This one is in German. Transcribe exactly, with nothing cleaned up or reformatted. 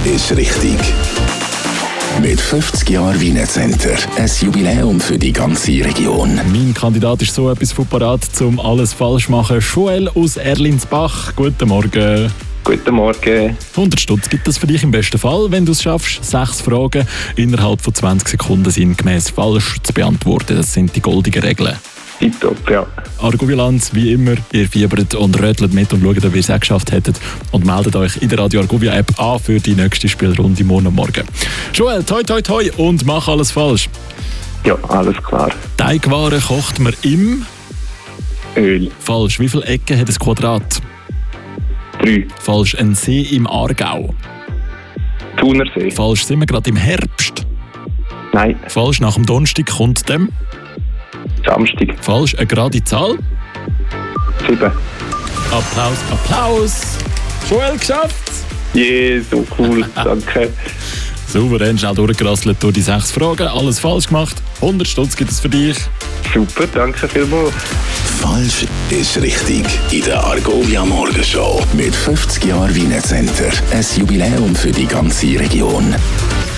ist richtig. Mit fünfzig Jahren Wiener Center. Ein Jubiläum für die ganze Region. Mein Kandidat ist so etwas von parat, um alles falsch zu machen. Joel aus Erlinsbach. Guten Morgen. Guten Morgen. hundert Stutz gibt es für dich im besten Fall, wenn du es schaffst, sechs Fragen innerhalb von zwanzig Sekunden sinngemäß falsch zu beantworten. Das sind die goldenen Regeln. Tipptopp, ja. Argovilanz, wie immer, ihr fiebert und rötelt mit und schaut, ob ihr es auch geschafft hättet. Und meldet euch in der Radio Argovia App an für die nächste Spielrunde morgen Morgen. Joel, toi toi toi und mach alles falsch. Ja, alles klar. Teigwaren kocht man im... Öl. Falsch. Wie viele Ecken hat ein Quadrat? Drei. Falsch. Ein See im Aargau. Thunersee. Falsch. Sind wir gerade im Herbst? Nein. Falsch. Nach dem Donnerstag kommt dem... Samstag. Falsch. Eine gerade Zahl? Sieben. Applaus, Applaus! Joel, geschafft! Je, so cool, danke. Souverän, schnell durchgerasselt durch die sechs Fragen. Alles falsch gemacht. hundert Stutz gibt es für dich. Super, danke vielmals. Falsch ist richtig. In der Argovia Morgenshow. Mit fünfzig Jahren Wiener Center. Ein Jubiläum für die ganze Region.